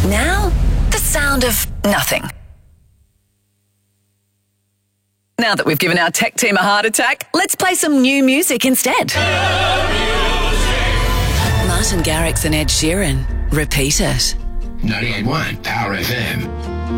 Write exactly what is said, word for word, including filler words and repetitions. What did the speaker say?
Now, the sound of nothing. Now that we've given our tech team a heart attack, let's play some new music instead. Martin Garrix and Ed Sheeran. Repeat it. ninety-eight point one Power F M.